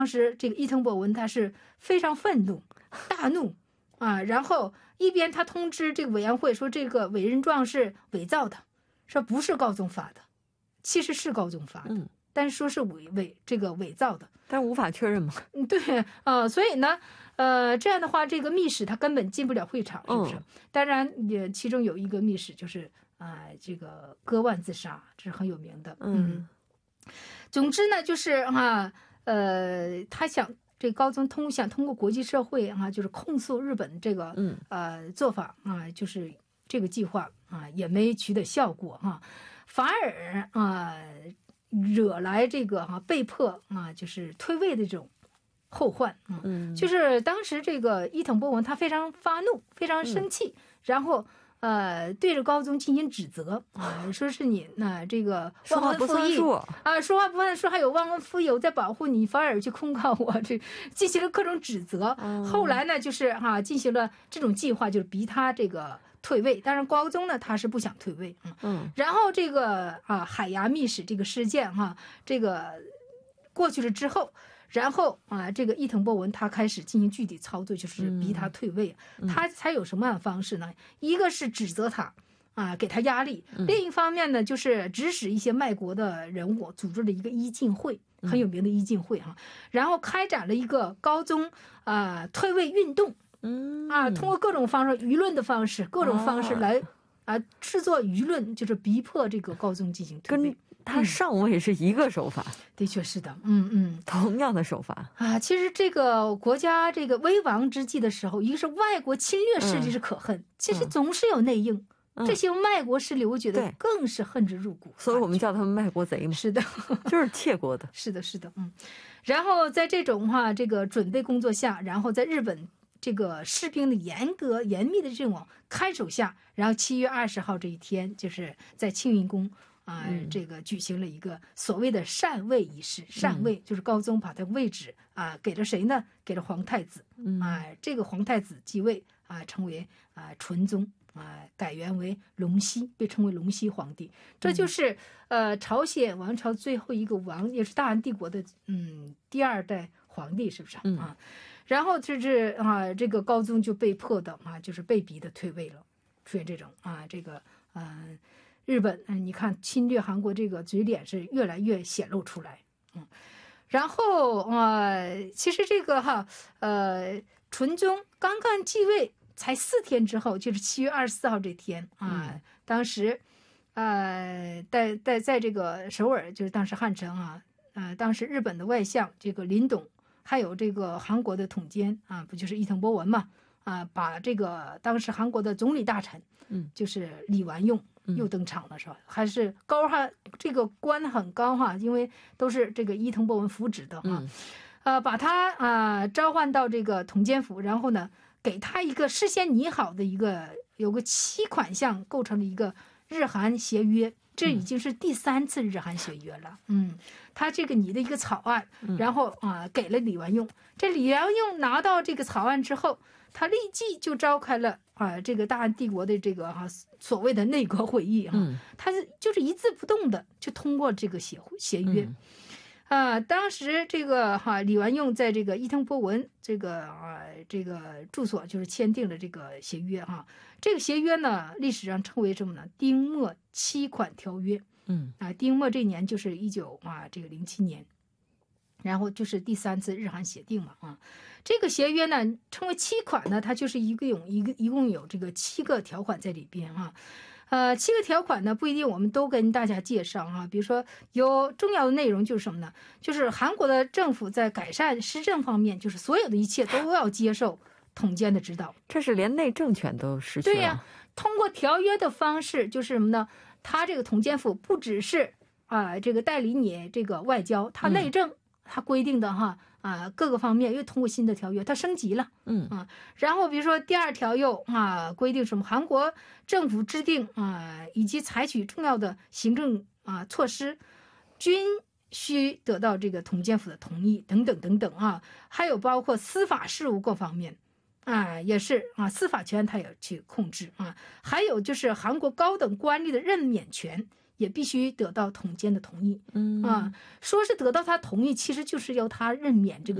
当时这个伊藤博文他是非常愤怒、大怒啊，然后一边他通知这个委员会说这个委任状是伪造的，说不是高宗发的，其实是高宗发的，但是说是伪造的， 但无法确认嘛。 对所以呢，这样的话，这个密使他根本进不了会场，是不是？当然，其中有一个密使就是这个割腕自杀，这是很有名的。总之呢，就是他想这个高宗想通过国际社会就是控诉日本这个做法就是这个计划也没取得效果反而惹来这个被迫就是退位的这种后患就是当时这个伊藤博文他非常发怒，非常生气，然后对着高宗进行指责说是你这个忘恩负义说话不算数，还有忘恩负义，我在保护你，反而去控告我，这进行了各种指责。后来呢，就是进行了这种计划，就是逼他这个退位。当然，高宗呢他是不想退位然后这个海牙密使这个事件这个过去了之后。然后这个伊藤博文他开始进行具体操作，就是逼他退位。他采有什么样的方式呢？一个是指责他给他压力；另一方面呢，就是指使一些卖国的人物组织了一个伊进会，很有名的伊进会然后开展了一个高宗退位运动通过各种方式，舆论的方式，各种方式来制作舆论，就是逼迫这个高宗进行退位。 他上位是一个手法， 的确是的， 同样的手法其实这个国家这个危亡之际的时候，一个是外国侵略势力是可恨，其实总是有内应，这些卖国势力我觉得更是恨之入骨， 所以我们叫他们卖国贼嘛。 是的， 就是窃国的。 是的，是的，然后在这种这个准备工作下，然后在日本这个士兵的严密的这种看守下，然后7月20号这一天，就是在庆云宫这个举行了一个所谓的禅位仪式。禅位就是高宗把他位置给了谁呢？给了皇太子这个皇太子继位成为纯宗改元为隆熙，被称为隆熙皇帝。这就是朝鲜王朝最后一个王，也是大韩帝国的第2代皇帝，是不是然后就是这个高宗就被迫的就是被逼的退位了，出现这种这个日本你看侵略韩国这个嘴脸是越来越显露出来然后其实这个纯宗刚刚继位才4天之后，就是7月24号这天当时在这个首尔，就是当时汉城当时日本的外相这个林董，还有这个韩国的统监不就是伊藤博文嘛把这个当时韩国的总理大臣就是李完用又登场了，是吧？还是这个官很高因为都是这个伊藤博文扶植的把他召唤到这个统监府，然后呢给他一个事先拟好的有个7款项构成的一个日韩协约，这已经是第3次日韩协约了他这个拟的一个草案，然后给了李完用。这李完用拿到这个草案之后，他立即就召开了这个大韩帝国的这个所谓的内阁会议他就是一字不动的就通过这个协约当时这个李完用在这个伊藤博文这个住所就是签订了这个协约这个协约呢历史上称为什么呢？丁末7款条约丁末这年就是1907年，然后就是第3次日韩协定嘛这个协约呢称为7款呢，它就是一共有这个7个条款在里边7个条款呢不一定我们都跟大家介绍比如说有重要的内容就是什么呢？就是韩国的政府在改善施政方面，就是所有的一切都要接受统监的指导。这是连内政权都失去了。对呀，通过条约的方式就是什么呢？他这个统监府不只是这个代理你这个外交，他内政他规定的各个方面又通过新的条约它升级了然后比如说第2条又规定什么？韩国政府制定以及采取重要的行政措施均需得到这个统监府的同意等等等等还有包括司法事务各方面也是司法权他也去控制还有就是韩国高等官吏的任免权也必须得到统监的同意。 嗯啊，说是得到他同意，其实就是要他任免这个